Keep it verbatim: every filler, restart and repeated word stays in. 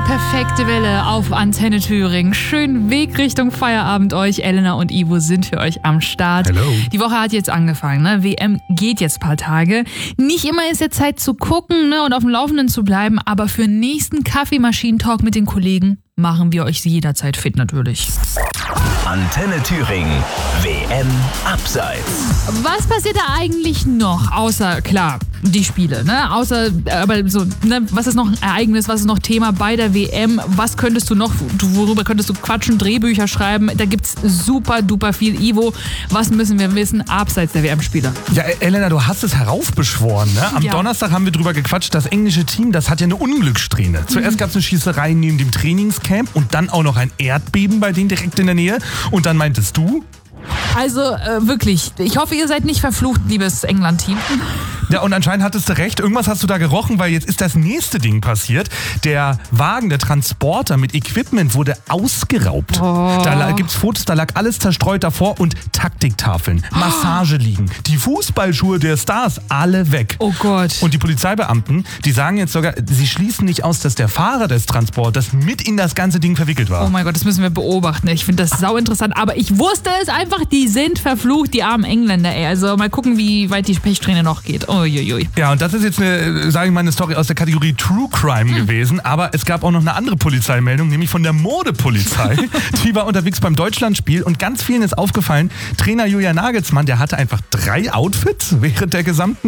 Perfekte Welle auf Antenne Thüringen. Schönen Weg Richtung Feierabend euch. Elena und Ivo sind für euch am Start. Hello. Die Woche hat jetzt angefangen. Ne? W M geht jetzt ein paar Tage. Nicht immer ist jetzt Zeit zu gucken, ne? und auf dem Laufenden zu bleiben, aber für den nächsten Kaffeemaschinen-Talk mit den Kollegen machen wir euch jederzeit fit natürlich. Antenne Thüringen, W M Abseits. Was passiert da eigentlich noch? Außer, klar, die Spiele, ne? Außer, aber so, ne? Was ist noch ein Ereignis? Was ist noch Thema bei der W M? Was könntest du noch, worüber könntest du quatschen, Drehbücher schreiben? Da gibt's super duper viel. Ivo, was müssen wir wissen abseits der W M-Spiele? Ja, Elena, du hast es heraufbeschworen, ne? Am Ja. Donnerstag haben wir drüber gequatscht, das englische Team, das hat ja eine Unglückssträhne. Zuerst gab es eine Schießerei neben dem Trainingscamp und dann auch noch ein Erdbeben bei denen direkt in der Nähe. Und dann meintest du? Also äh, wirklich, ich hoffe, ihr seid nicht verflucht, liebes England-Team. Ja, und anscheinend hattest du recht. Irgendwas hast du da gerochen, weil jetzt ist das nächste Ding passiert. Der Wagen, der Transporter mit Equipment wurde ausgeraubt. Oh. Da la- gibt's Fotos, da lag alles zerstreut davor und Taktiktafeln, Massageliegen, die Fußballschuhe der Stars, alle weg. Oh Gott. Und die Polizeibeamten, die sagen jetzt sogar, sie schließen nicht aus, dass der Fahrer des Transporters mit in das ganze Ding verwickelt war. Oh mein Gott, das müssen wir beobachten. Ich finde das sau interessant. Aber ich wusste es einfach, die sind verflucht, die armen Engländer, ey. Also mal gucken, wie weit die Pechsträhne noch geht. Uiuiui. Ja, und das ist jetzt eine, sage ich mal, eine Story aus der Kategorie True Crime Hm. gewesen. Aber es gab auch noch eine andere Polizeimeldung, nämlich von der Modepolizei. Die war unterwegs beim Deutschlandspiel und ganz vielen ist aufgefallen, Trainer Julian Nagelsmann, der hatte einfach drei Outfits während der gesamten